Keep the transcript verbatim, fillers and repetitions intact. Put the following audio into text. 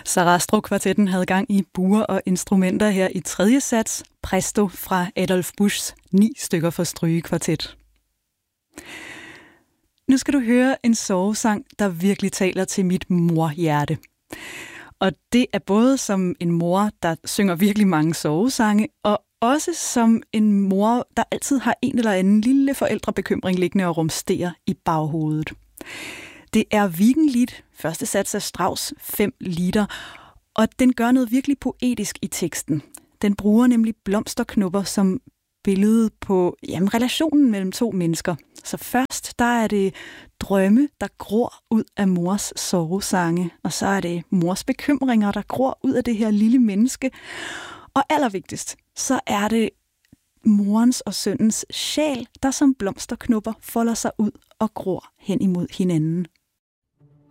Sarastro-kvartetten havde gang i buer og instrumenter her i tredje sats, Presto fra Adolf Buschs ni stykker for strygekvartet. Nu skal du høre en sovesang, der virkelig taler til mit morhjerte. Og det er både som en mor, der synger virkelig mange sovesange, og også som en mor, der altid har en eller anden lille forældrebekymring liggende og rumsterer i baghovedet. Det er Wiegenlied, første sats af Strauss, fem liter, og den gør noget virkelig poetisk i teksten. Den bruger nemlig blomsterknopper som billede på jamen, relationen mellem to mennesker. Så først, der er det drømme, der gror ud af mors sovesange, og så er det mors bekymringer, der gror ud af det her lille menneske. Og allervigtigst, så er det morens og sønnens sjæl, der som blomsterknopper folder sig ud og gror hen imod hinanden.